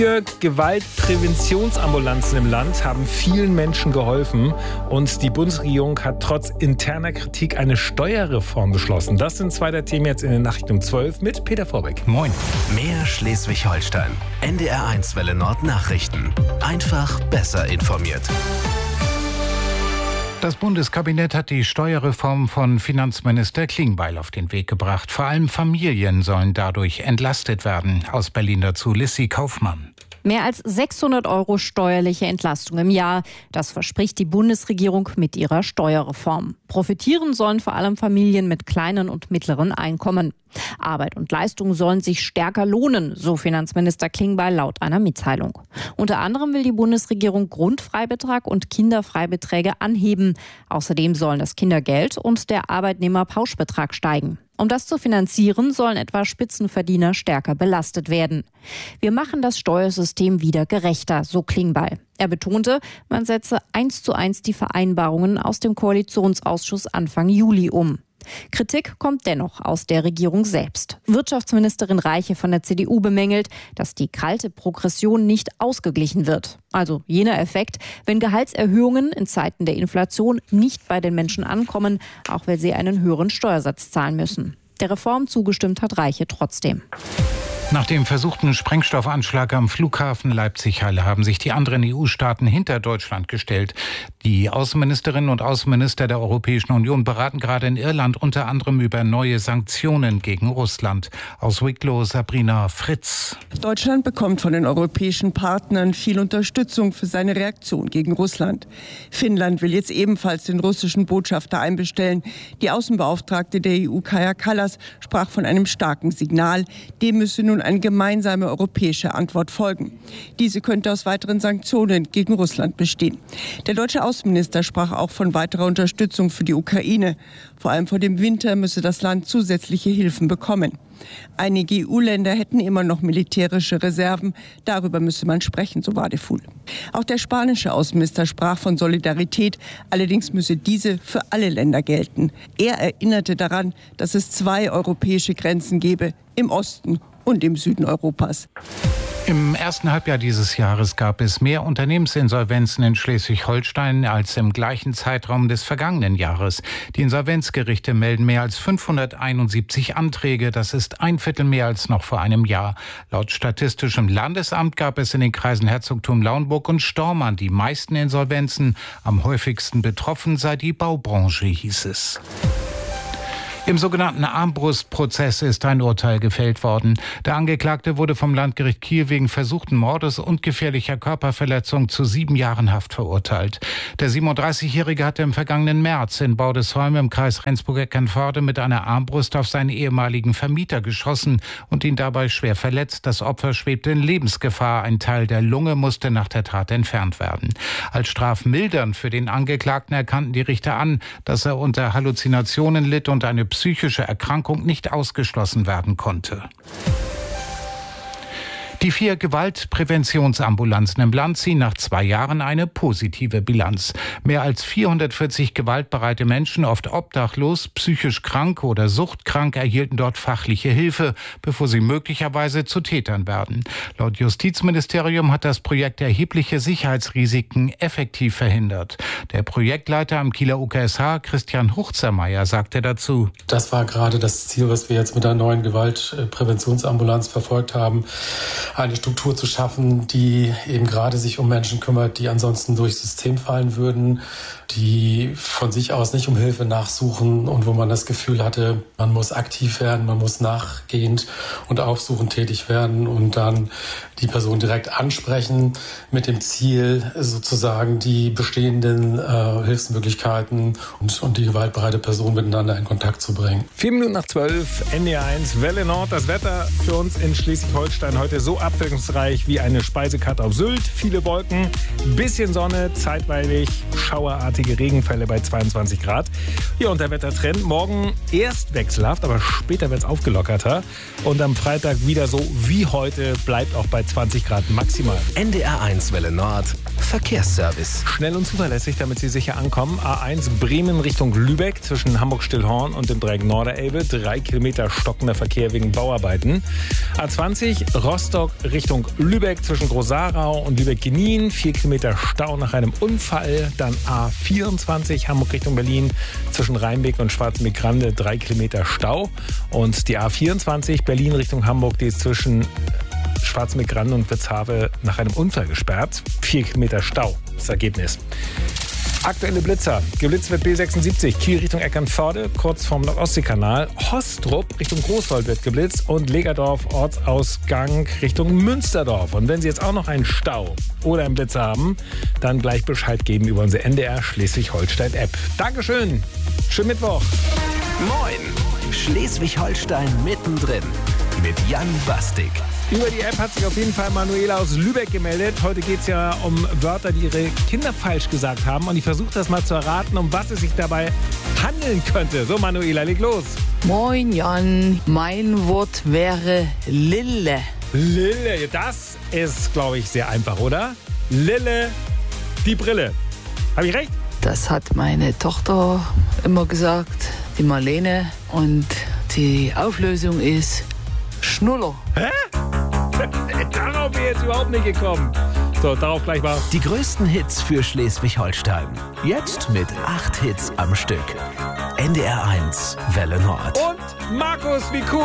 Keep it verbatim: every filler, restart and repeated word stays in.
Vier Gewaltpräventionsambulanzen im Land haben vielen Menschen geholfen und die Bundesregierung hat trotz interner Kritik eine Steuerreform beschlossen. Das sind zwei der Themen jetzt in den Nachrichten um zwölf mit Peter Vorbeck. Moin. Mehr Schleswig-Holstein. N D R eins Welle Nord Nachrichten. Einfach besser informiert. Das Bundeskabinett hat die Steuerreform von Finanzminister Klingbeil auf den Weg gebracht. Vor allem Familien sollen dadurch entlastet werden. Aus Berlin dazu Lissy Kaufmann. Mehr als sechshundert Euro steuerliche Entlastung im Jahr. Das verspricht die Bundesregierung mit ihrer Steuerreform. Profitieren sollen vor allem Familien mit kleinen und mittleren Einkommen. Arbeit und Leistung sollen sich stärker lohnen, so Finanzminister Klingbeil laut einer Mitteilung. Unter anderem will die Bundesregierung Grundfreibetrag und Kinderfreibeträge anheben. Außerdem sollen das Kindergeld und der Arbeitnehmerpauschbetrag steigen. Um das zu finanzieren, sollen etwa Spitzenverdiener stärker belastet werden. Wir machen das Steuersystem wieder gerechter, so Klingbeil. Er betonte, man setze eins zu eins die Vereinbarungen aus dem Koalitionsausschuss Anfang Juli um. Kritik kommt dennoch aus der Regierung selbst. Wirtschaftsministerin Reiche von der C D U bemängelt, dass die kalte Progression nicht ausgeglichen wird. Also jener Effekt, wenn Gehaltserhöhungen in Zeiten der Inflation nicht bei den Menschen ankommen, auch weil sie einen höheren Steuersatz zahlen müssen. Der Reform zugestimmt hat Reiche trotzdem. Nach dem versuchten Sprengstoffanschlag am Flughafen Leipzig-Halle haben sich die anderen E U-Staaten hinter Deutschland gestellt. Die Außenministerinnen und Außenminister der Europäischen Union beraten gerade in Irland unter anderem über neue Sanktionen gegen Russland. Aus Wicklow Sabrina Fritz. Deutschland bekommt von den europäischen Partnern viel Unterstützung für seine Reaktion gegen Russland. Finnland will jetzt ebenfalls den russischen Botschafter einbestellen. Die Außenbeauftragte der E U, Kaja Kallas, sprach von einem starken Signal. Dem müsse nun eine gemeinsame europäische Antwort folgen. Diese könnte aus weiteren Sanktionen gegen Russland bestehen. Der deutsche Außenminister sprach auch von weiterer Unterstützung für die Ukraine. Vor allem vor dem Winter müsse das Land zusätzliche Hilfen bekommen. Einige E U-Länder hätten immer noch militärische Reserven. Darüber müsse man sprechen, so Wadefuhl. Auch der spanische Außenminister sprach von Solidarität. Allerdings müsse diese für alle Länder gelten. Er erinnerte daran, dass es zwei europäische Grenzen gebe, im Osten und im Süden Europas. Im ersten Halbjahr dieses Jahres gab es mehr Unternehmensinsolvenzen in Schleswig-Holstein als im gleichen Zeitraum des vergangenen Jahres. Die Insolvenzgerichte melden mehr als fünfhunderteinundsiebzig Anträge. Das ist ein Viertel mehr als noch vor einem Jahr. Laut Statistischem Landesamt gab es in den Kreisen Herzogtum Lauenburg und Stormarn die meisten Insolvenzen. Am häufigsten betroffen sei die Baubranche, hieß es. Im sogenannten Armbrustprozess ist ein Urteil gefällt worden. Der Angeklagte wurde vom Landgericht Kiel wegen versuchten Mordes und gefährlicher Körperverletzung zu sieben Jahren Haft verurteilt. Der siebenunddreißigjährige hatte im vergangenen März in Baudesholm im Kreis Rendsburg-Eckernförde mit einer Armbrust auf seinen ehemaligen Vermieter geschossen und ihn dabei schwer verletzt. Das Opfer schwebte in Lebensgefahr. Ein Teil der Lunge musste nach der Tat entfernt werden. Als strafmildernd für den Angeklagten erkannten die Richter an, dass er unter Halluzinationen litt und eine psychische Erkrankung nicht ausgeschlossen werden konnte. Die vier Gewaltpräventionsambulanzen im Land ziehen nach zwei Jahren eine positive Bilanz. Mehr als vierhundertvierzig gewaltbereite Menschen, oft obdachlos, psychisch krank oder suchtkrank, erhielten dort fachliche Hilfe, bevor sie möglicherweise zu Tätern werden. Laut Justizministerium hat das Projekt erhebliche Sicherheitsrisiken effektiv verhindert. Der Projektleiter am Kieler U K S H, Christian Huchzermeier, sagte dazu: Das war gerade das Ziel, was wir jetzt mit der neuen Gewaltpräventionsambulanz verfolgt haben. Eine Struktur zu schaffen, die eben gerade sich um Menschen kümmert, die ansonsten durchs System fallen würden, die von sich aus nicht um Hilfe nachsuchen und wo man das Gefühl hatte, man muss aktiv werden, man muss nachgehend und aufsuchend tätig werden und dann die Person direkt ansprechen mit dem Ziel, sozusagen die bestehenden äh, Hilfsmöglichkeiten und, und die gewaltbereite Person miteinander in Kontakt zu bringen. Vier Minuten nach zwölf, N D R eins, Welle Nord. Das Wetter für uns in Schleswig-Holstein heute so abwechslungsreich wie eine Speisekarte auf Sylt. Viele Wolken, bisschen Sonne, zeitweilig schauerartige Regenfälle bei zweiundzwanzig Grad. Hier und der Wettertrend. Morgen erst wechselhaft, aber später wird es aufgelockerter. Und am Freitag wieder so wie heute, bleibt auch bei zwanzig Grad maximal. N D R eins Welle Nord, Verkehrsservice. Schnell und zuverlässig, damit Sie sicher ankommen. A eins Bremen Richtung Lübeck zwischen Hamburg-Stillhorn und dem Dreieck Norderelbe. Drei Kilometer stockender Verkehr wegen Bauarbeiten. A zwanzig Rostock Richtung Lübeck zwischen Großarau und Lübeck-Genin. Vier Kilometer Stau nach einem Unfall. Dann A vierundzwanzig Hamburg Richtung Berlin zwischen Rheinbeck und Schwarzenbeck-Grande. Drei Kilometer Stau. Und die A vierundzwanzig Berlin Richtung Hamburg, die ist zwischen Schwarzenbeck-Grande und Witzhave nach einem Unfall gesperrt. Vier Kilometer Stau, das Ergebnis. Aktuelle Blitzer. Geblitzt wird B sechsundsiebzig, Kiel Richtung Eckernförde, kurz vorm Nordostseekanal. Hostrup Richtung Großwald wird geblitzt und Legerdorf Ortsausgang Richtung Münsterdorf. Und wenn Sie jetzt auch noch einen Stau oder einen Blitzer haben, dann gleich Bescheid geben über unsere N D R Schleswig-Holstein-App. Dankeschön. Schönen Mittwoch. Moin. Schleswig-Holstein mittendrin mit Jan Bastik. Über die App hat sich auf jeden Fall Manuela aus Lübeck gemeldet. Heute geht es ja um Wörter, die ihre Kinder falsch gesagt haben. Und ich versuche das mal zu erraten, um was es sich dabei handeln könnte. So, Manuela, leg los. Moin, Jan. Mein Wort wäre Lille. Lille, das ist, glaube ich, sehr einfach, oder? Lille, die Brille. Habe ich recht? Das hat meine Tochter immer gesagt, die Marlene. Und die Auflösung ist Schnuller. Hä? Darauf bin ich jetzt überhaupt nicht gekommen. So, darauf gleich mal. Die größten Hits für Schleswig-Holstein. Jetzt mit acht Hits am Stück. N D R eins Welle Nord. Und Markus, wie cool.